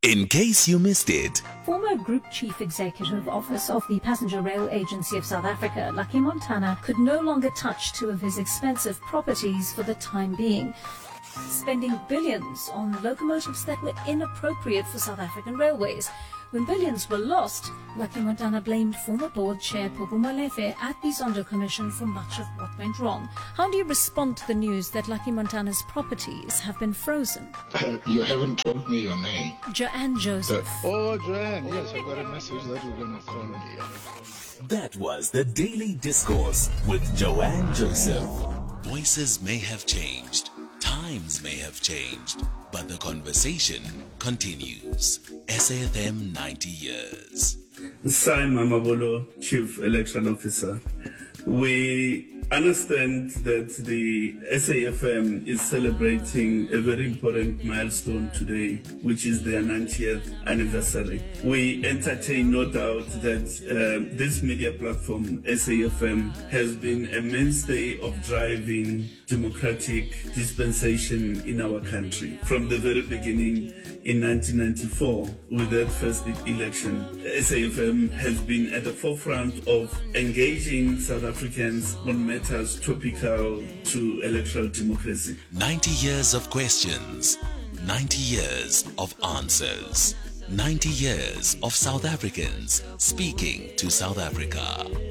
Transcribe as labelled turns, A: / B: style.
A: In case you missed it,
B: Former Group Chief Executive Office of the Passenger Rail Agency of South Africa, Lucky Montana, could no longer touch two of his expensive properties for the time being, spending billions on locomotives that were inappropriate for South African railways. When billions were lost, Lucky Montana blamed former board chair Popo Molefe at the Zondo Commission for much of what went wrong. How do you respond to the news that Lucky Montana's properties have been frozen?
C: You haven't told me your name.
B: Joanne Joseph.
C: Oh, Joanne, yes, I got a message that you're going to call me.
A: that was the Daily Discourse with Joanne Joseph. Voices may have changed, times may have changed, but the conversation continues. SAFM 90 years.
D: Simon Mamabolo, Chief Election Officer. We understand that the SAFM is celebrating a very important milestone today, which is their 90th anniversary. We entertain no doubt that this media platform, SAFM, has been a mainstay of driving democratic dispensation in our country. From the very beginning, in 1994, with that first election, SAFM has been at the forefront of engaging South Africans on matters topical to electoral democracy.
A: 90 years of questions, 90 years of answers, 90 years of South Africans speaking to South Africa.